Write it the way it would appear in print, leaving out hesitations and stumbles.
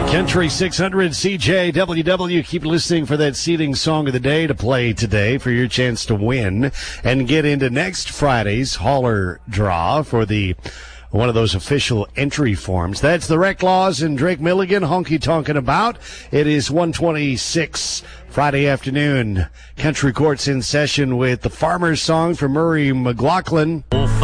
Country 600 CJWW. Keep listening for that seeding song of the day to play today for your chance to win and get into next Friday's hauler draw for one of those official entry forms. That's the Wreck Laws and Drake Milligan honky tonkin' about. It is 1:26 Friday afternoon. Country Court's in session with the Farmer's Song from Murray McLaughlin.